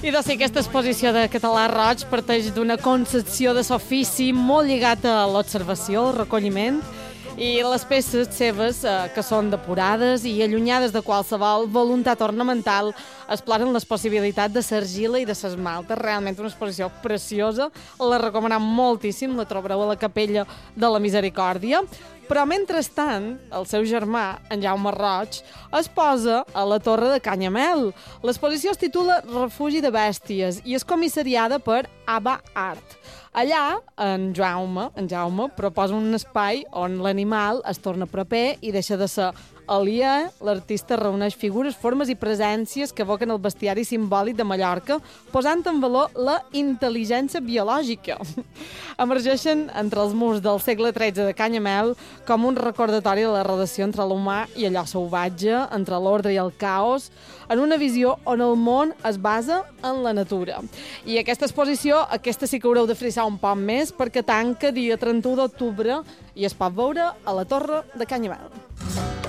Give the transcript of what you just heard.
I doncs sí, aquesta exposició de Català Roig parteix d'una concepció de l'ofici molt lligat a l'observació, al recolliment, i les peces seves, que són depurades i allunyades de qualsevol voluntat ornamental, exploren les possibilitats de l'argila i de l'esmalt. És realment una exposició preciosa, la recomanem moltíssim, la trobareu a la Capella de la Misericòrdia. Però, mentrestant, el seu germà, en Jaume Roig, es posa a la Torre de Canyamel. L'exposició es titula Refugi de bèsties i és comissariada per Ava Art. Allà, en Jaume proposa un espai on l'animal es torna proper i deixa de ser aliè. L'artista reuneix figures, formes i presències que evoquen el bestiari simbòlic de Mallorca, posant en valor la intel·ligència biològica. Emergeixen entre els murs del segle XIII de Canyamel com un recordatori de la relació entre l'humà i allò salvatge, entre l'ordre i el caos, en una visió on el món es basa en la natura. I aquesta exposició, aquesta sí que haureu de frissar un poc més, perquè tanca dia 31 d'octubre i es pot veure a la Torre de Canyamel.